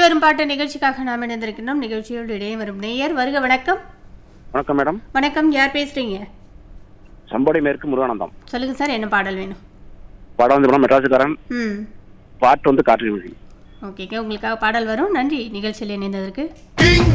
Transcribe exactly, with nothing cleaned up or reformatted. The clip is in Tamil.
வரும் பாட்டு நிகழ்ச்சிக்காக நாம் இணைந்திருக்கின்றோம். நிகழ்ச்சியோடு இடையே வரும் நேயர் வருக. வணக்கம். வணக்கம் மேடம். வணக்கம். யார் பேசுறீங்க? சம்படி மேற்கு முருகானந்தம். சொல்லுங்க சார், என்ன பாடல் வேணும்? படம் வந்து மேடம் மெட்ராஸுக்காரன். ம் பாட்டு வந்து காற்று. ஓகே, உங்களுக்காக பாடல் வரும். நன்றி நிகழ்ச்சியில் இணைந்ததற்கு.